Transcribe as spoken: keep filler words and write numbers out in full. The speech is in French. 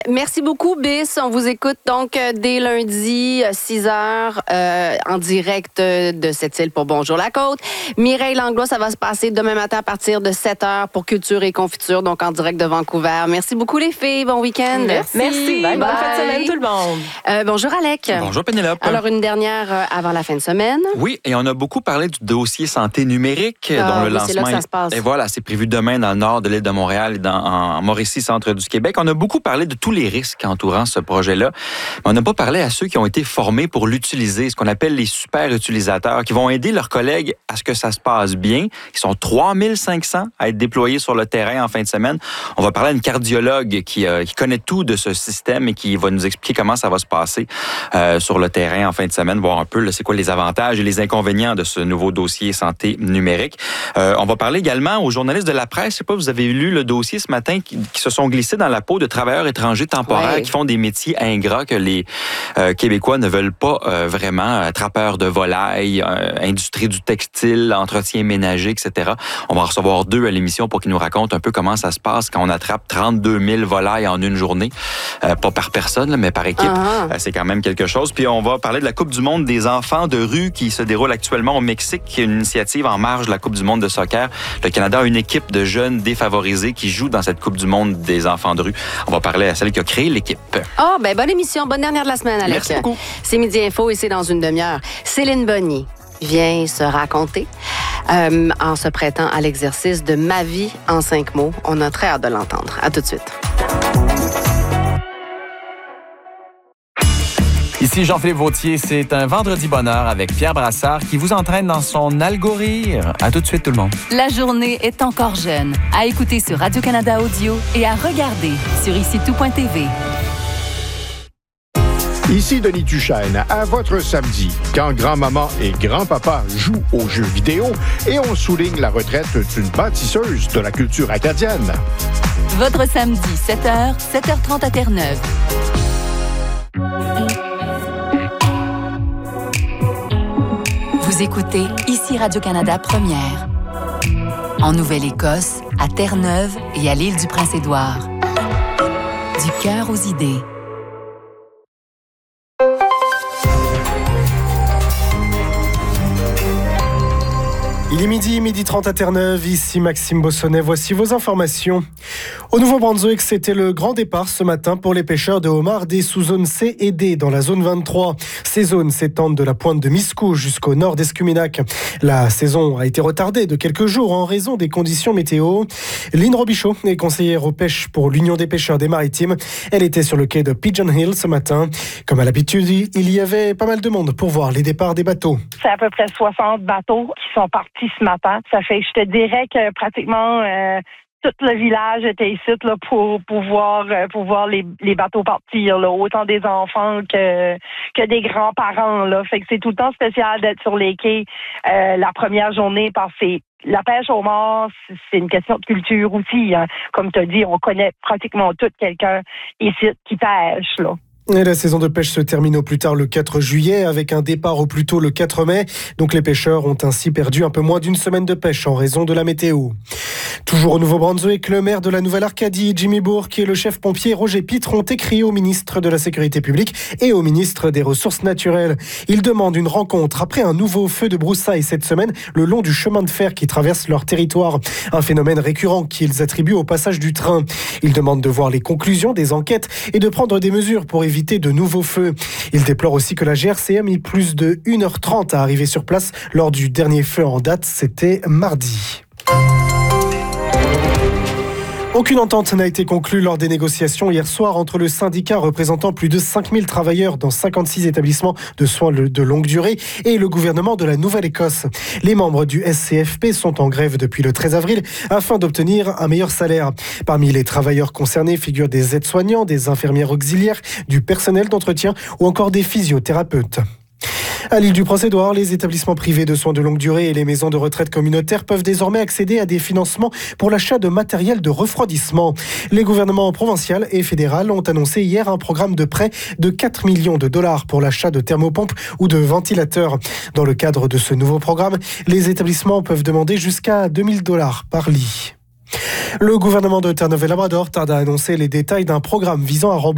Merci beaucoup, Bis. On vous écoute donc dès lundi, six heures, euh, en direct de cette île pour Bonjour la Côte. Mireille Langlois, ça va se passer demain matin à partir de sept heures pour Culture et Confiture, donc en direct de Vancouver. Merci beaucoup, les filles. Bon week-end. Merci. Merci. Bye. Bonne Bye. fin de semaine, tout le monde. Euh, bonjour, Alec. Bonjour, Pénélope. Alors, une dernière euh, avant la fin de semaine. Oui, et on a beaucoup parlé du dossier santé numérique, ah, dont le oui, lancement... c'est là que ça se passe. Et voilà, c'est prévu demain dans le nord de l'île de Montréal et dans, en Mauricie, centre du Québec. On a beaucoup parlé de tous les risques entourant ce projet-là. Mais on n'a pas parlé à ceux qui ont été formés pour l'utiliser, ce qu'on appelle les super utilisateurs, qui vont aider leurs collègues à ce que ça se passe bien. Ils sont trois mille cinq cents à être déployés sur le terrain en fin de semaine. On va parler à une cardiologue qui, euh, qui connaît tout de ce système et qui va nous expliquer comment ça va se passer euh, sur le terrain en fin de semaine, voir un peu là, c'est quoi les avantages et les inconvénients de ce nouveau dossier santé numérique. Euh, on va parler également aux journalistes de la presse. Je sais pas, vous avez lu le dossier ce matin qui, qui se sont glissés dans la peau de travailleurs étrangers temporaires ouais. qui font des métiers ingrats que les euh, Québécois ne veulent pas euh, vraiment. Euh, trappeurs de volailles, euh, industrie du textile, entretien ménager, et cetera. On va en recevoir deux à l'émission pour qu'ils nous racontent un peu comment ça se passe quand on attrape trente-deux mille volailles en une journée. Euh, pas par personne, mais par équipe. Uh-huh. Euh, c'est quand même quelque chose. Puis on va parler de la Coupe du monde des enfants de rue qui se déroule actuellement au Mexique, qui est une initiative en marge de la Coupe du monde de soccer. Le Canada a une équipe de jeunes défavorisés qui jouent dans cette Coupe du monde des enfants de rue. On va parler à celle qui a créé l'équipe. Oh, ben bonne émission, bonne dernière de la semaine, Alex. Merci beaucoup. C'est Midi Info et c'est dans une demi-heure. Céline Bonnier vient se raconter euh, en se prêtant à l'exercice de Ma vie en cinq mots. On a très hâte de l'entendre. À tout de suite. Ici Jean-Philippe Vautier, c'est un vendredi bonheur avec Pierre Brassard qui vous entraîne dans son algorithme. À tout de suite tout le monde. La journée est encore jeune. À écouter sur Radio-Canada Audio et à regarder sur ici tout point t v. Ici Denis Duchesne, à votre samedi, quand grand-maman et grand-papa jouent aux jeux vidéo et on souligne la retraite d'une bâtisseuse de la culture acadienne. Votre samedi, sept heures, sept heures trente à Terre-Neuve. Vous écoutez ici Radio-Canada Première. En Nouvelle-Écosse, à Terre-Neuve et à l'île du Prince-Édouard. Du cœur aux idées. Il est midi, midi trente à Terre-Neuve, ici Maxime Bossonnet, voici vos informations. Au Nouveau-Brunswick, c'était le grand départ ce matin pour les pêcheurs de homards des sous-zones C et D dans la zone vingt-trois. Ces zones s'étendent de la pointe de Miscou jusqu'au nord d'Escuminac. La saison a été retardée de quelques jours en raison des conditions météo. Lynn Robichaud est conseillère aux pêches pour l'Union des pêcheurs des Maritimes. Elle était sur le quai de Pigeon Hill ce matin. Comme à l'habitude, il y avait pas mal de monde pour voir les départs des bateaux. C'est à peu près soixante bateaux qui sont partis ce matin. Ça fait, je te dirais que pratiquement euh, tout le village était ici là, pour, pour voir, pour voir les, les bateaux partir, là, autant des enfants que, que des grands-parents. Là. Fait que c'est tout le temps spécial d'être sur les quais euh, la première journée parce que la pêche au mort, c'est une question de culture aussi. Hein. Comme tu as dit, on connaît pratiquement tout quelqu'un ici qui pêche. Là. Et la saison de pêche se termine au plus tard le quatre juillet avec un départ au plus tôt le quatre mai. Donc les pêcheurs ont ainsi perdu un peu moins d'une semaine de pêche en raison de la météo. Toujours au Nouveau-Brunswick, le maire de la Nouvelle-Arcadie, Jimmy Bourque, et le chef pompier Roger Pitre ont écrit au ministre de la Sécurité publique et au ministre des Ressources naturelles. Ils demandent une rencontre après un nouveau feu de broussailles cette semaine le long du chemin de fer qui traverse leur territoire. Un phénomène récurrent qu'ils attribuent au passage du train. Ils demandent de voir les conclusions des enquêtes et de prendre des mesures pour éviter de nouveaux feux. Ils déplorent aussi que la G R C a mis plus de une heure trente à arriver sur place lors du dernier feu en date, c'était mardi. Aucune entente n'a été conclue lors des négociations hier soir entre le syndicat représentant plus de cinq mille travailleurs dans cinquante-six établissements de soins de longue durée et le gouvernement de la Nouvelle-Écosse. Les membres du S C F P sont en grève depuis le treize avril afin d'obtenir un meilleur salaire. Parmi les travailleurs concernés figurent des aides-soignants, des infirmières auxiliaires, du personnel d'entretien ou encore des physiothérapeutes. À l'île du Prince-Édouard, les établissements privés de soins de longue durée et les maisons de retraite communautaires peuvent désormais accéder à des financements pour l'achat de matériel de refroidissement. Les gouvernements provincial et fédéral ont annoncé hier un programme de prêt de quatre millions de dollars pour l'achat de thermopompes ou de ventilateurs. Dans le cadre de ce nouveau programme, les établissements peuvent demander jusqu'à deux mille dollars par lit. Le gouvernement de Terre-Neuve et Labrador tarde à annoncer les détails d'un programme visant à rembourser